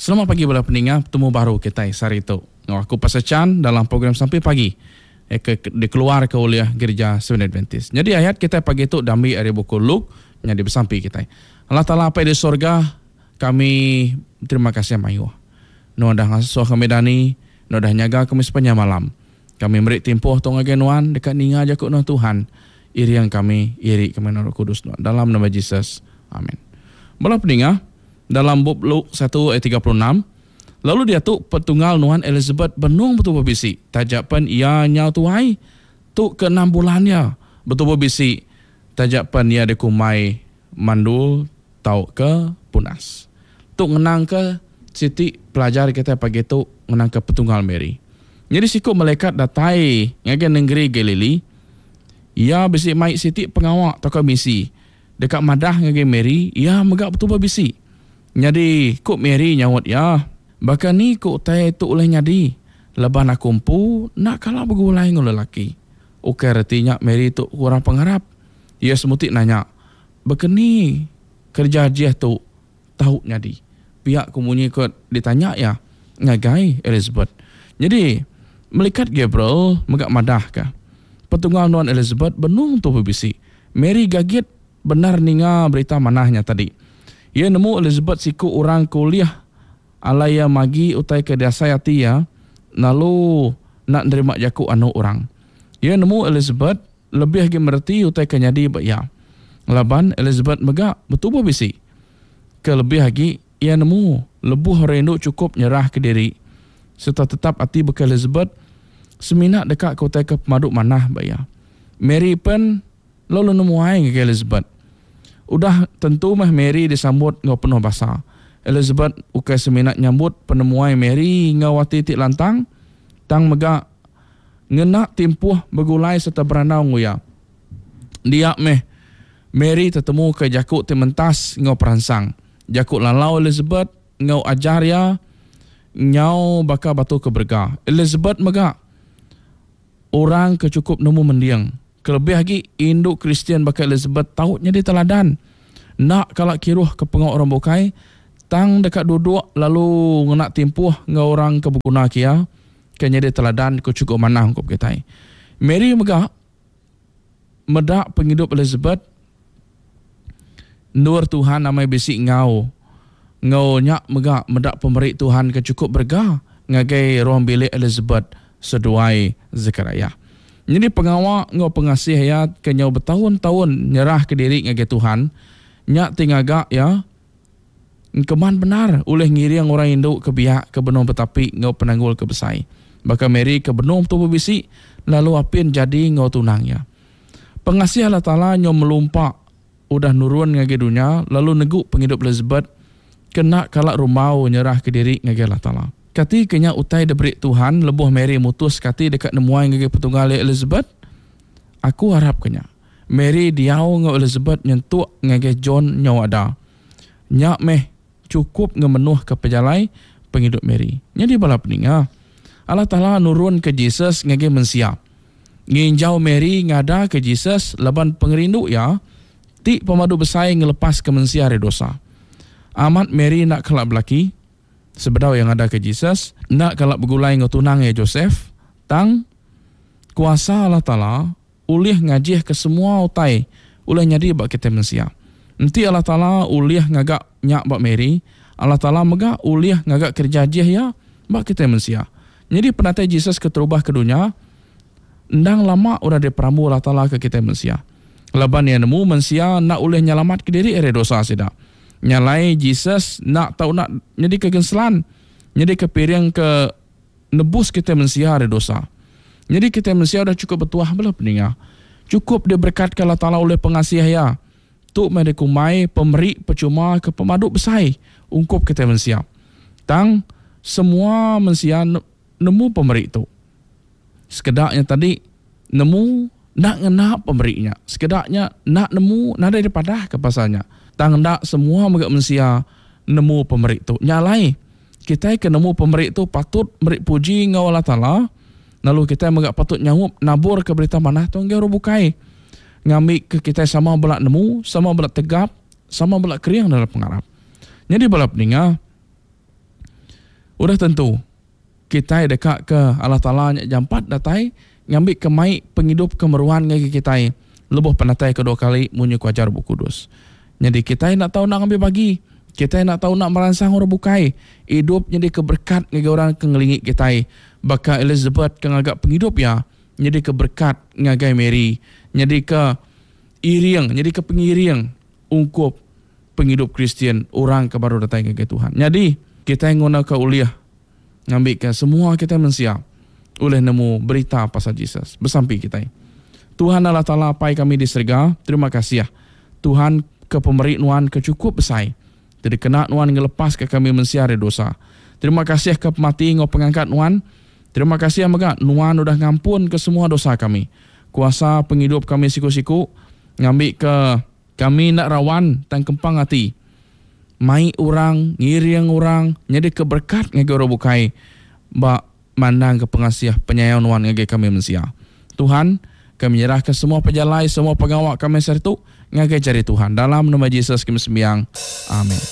Selamat pagi bala pendengar, bertemu baru kita hari itu. Aku Pastor Chan dalam program Sampai Pagi. Dikeluar ke oleh Gereja Seventh Adventist. Jadi ayat kita pagi itu diambil dari buku Luke yang dibersampai kita. Allah Ta'ala apa di sorga, kami terima kasih mayu. No dah ngasuh kami dani, no dah nyaga kami sepanjang malam. Kami beri tempoh tong agenuan dekat ninga jakuk no Tuhan. Iri yang kami, iri kami Roh Kudus no. Dalam nama Yesus. Amin. Bala pendengar, dalam bab Luke 1 ayat 36, lalu dia tu petunggal Nuhan Elizabeth benung betul berbisi. Tajapan ia nyau tuai tu ke 6 bulannya betul berbisi. Tajapan ia dikumai mandul tau ke punas. Tu ngenang ke siti pelajar kita pagi tu ngenang ke petunggal Mary. Jadi sikut malaikat datai ngagen negeri Galilea. Ia bisi mai siti pengawak toko misi. Dekat madah ngagen Mary, ia megak betul berbisi. Jadi kuk Mary nyawat ya. Bahkan ni kuk tay tu oleh nyadi. Leban nak kumpu nak kalah bergulai dengan lelaki. Okey artinya Mary tu kurang pengharap. Ia semutik nanya. Bahkan ni kerja dia tu tahu nyadi. Pihak kumunyi kot ditanya ya. Ngagai Elizabeth. Jadi malaikat Gabriel megak madah kah. Petunggal Nuhan Elizabeth benung tu berbisi. Mary gagit benar ninga berita manahnya tadi. Ia nemu Elizabeth siku orang kuliah alaya magi utai ke dasa yati ya, lalu nak nerima jaku anu orang. Ia nemu Elizabeth lebih lagi merti utai ke nyadi ya. Laban Elizabeth megak betul berbisi. Kelebih lagi ia nemu lebuh rindu cukup nyerah ke diri. Serta tetap hati bekal Elizabeth seminat dekat ke utai ke pemaduk manah ya. Mary pun lalu nemu ai ke Elizabeth. Udah tentu mah Mary disambut ngau penuh basa. Elizabeth ukai seminat nyambut penemuai Mary ngau wati tik lantang. Tang megak ngenak timpuh bergulai serta beranau nguya. Dia Mary tertemu ke jakuk timentas ngau peransang. Jakuk lalau Elizabeth ngau ajar ya ngau baka batu ke berga. Elizabeth megak orang kecukup nemu mendiang. Kelebih lagi induk Kristian baka Elizabeth tautnya di teladan. Nak kalak kiruh ke pengau orang bukai, tang dekat duduk lalu ngenak timpuh ngau orang kebeguna kia, kanya di teladan kecukup manah hukum kita. Mary megak medak penghidup Elizabeth, nur Tuhan namai bisik ngau. Ngau nyak megak medak pemberi Tuhan kecukup berga, ngagai ruang bilik Elizabeth seduai Zechariah. Jadi pengawak ngau pengasih ya kenyau bertahun-tahun nyerah ke diri ngagai Tuhan. Nyak tingagak ya keman benar oleh ngiriang orang induk ke biak ke benung betapi ngau penanggul ke besai. Bahkan Mary ke benung tu berbisi lalu apin jadi ngau tunang ya. Pengasih Allah Ta'ala nyau melumpak udah nurun ngagai dunia lalu neguk penghidup Elizabeth kena kalak rumau nyerah ke diri ngagai Allah Ta'ala. Kati kenya utai diberi Tuhan lebuh Mary mutus kati dekat nemuai ngagai petunggal Elizabeth. Aku harap kenya Mary diau ngau Elizabeth nyentuk ngagai John nyau ada. Nyak cukup ngemenuh ke pejalai penghidup Mary. Jadi bala peninga Allah Ta'ala nurun ke Jesus ngagai mensia. Nginjau Mary ngada ke Jesus leban pengerindu ya. Ti pemadu besai ngelepas ke mensia re dosa. Amat Mary nak kelak belaki. Sebedau yang ada ke Jesus, nak kalak bergulai ngau tunang ya Joseph, tang kuasa Allah Ta'ala ulih ngajih ke semua utai, ulih nyadi bak kita mensia. Nanti Allah Ta'ala ulih ngagak nyak bak Mary, Allah Ta'ala megak ulih ngagak kerja jih ya bak kita mensia. Jadi penatai Jesus keterubah ke dunia, ndang lama udah diperamu Allah Ta'ala ke kita mensia. Leban yang nemu mensia nak ulih nyelamat ke diri ere dosa sida. Nyalai Jesus nak tahu nak jadi kegenselan, jadi kepiring ke nebus kita mensia ada dosa. Jadi kita mensia dah cukup bertuah belah peninga. Cukup diberkatkan Allah Ta'ala oleh pengasih ya. Tu mendikumai pemberi percuma ke pemaduk besai ungkup kita mensia. Tang semua mensia nemu pemberi itu. Sekedaknya tadi nemu nak ngenap pemberinya. Sekedaknya nak nemu nada daripada ke pasalnya. Tang ndak semua megak mensia nemu pemberi itu. Nyalai kita ke nemu pemberi itu patut beri puji ngau Allah Ta'ala. Lalu kita megak patut nyangup nabur ke berita manah tu ngau bukai. Ngambil ke kita sama belak nemu, sama belak tegap, sama belak keriang dalam pengharap. Jadi balap ninga Udah tentu kita dekat ke Allah Ta'ala jampat datai ngambil kemai penghidup kemeruan ngagi kita lebuh penatai kedua kali munyi kuajar Roh Kudus. Jadi kita nak tahu nak ambil bagi, kita nak tahu nak merangsang orang bukai hidup jadi keberkat ngagi orang kengelingit kita. Baka Elizabeth kengagak penghidup ya jadi keberkat ngagai Mary, jadi ke iriang, jadi ke pengiriang ungkup penghidup Kristian orang ke baru datang ke Tuhan. Jadi kita ngona ke uliah ngambil ke semua kita mensiap oleh nemu berita pasal Jesus bersampai kita. Tuhan Allah Ta'ala pai kami di surga, terima kasih ya Tuhan ke pemberi nuan kecukup besar. Jadi kena nuan ngelepas ke kami mensiar dosa. Terima kasih ke pemati ngau pengangkat nuan. Terima kasih amaga nuan udah ngampun ke semua dosa kami. Kuasa penghidup kami siku-siku ngambil ke kami nak rawan tang kempang hati. Mai orang, ngiriang orang, jadi keberkat ngagi orang bukai. Ba mandang ke pengasih penyayang nuan ngagi kami mensia. Tuhan, kami menyerahkan semua pejalai, semua pegawai kami sertu ngagi cari Tuhan. Dalam nama Yesus kami sembiang. Amin.